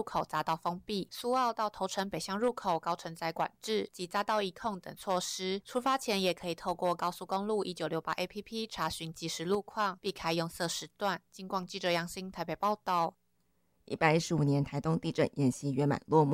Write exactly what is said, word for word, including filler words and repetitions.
口匝道封闭，苏澳到头城北向入口高承载管制及匝道一控等措施。出发前也可以透过高速公路一九六八 A P P 查询即时路况，避开拥塞时段。金广记者杨欣台北报道。 一百一十五年台东地震演习圆满落幕。